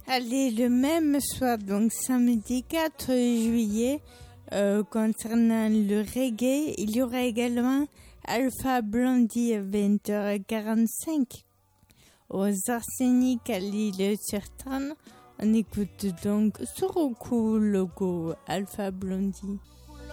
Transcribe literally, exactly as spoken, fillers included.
Allez, le même soir, donc samedi quatre juillet, euh, concernant le reggae, il y aura également Alpha Blondie à vingt heures quarante-cinq aux Arsenic à L'Île-sur-Tarn. On écoute donc Soroku Logo Alpha Blondie.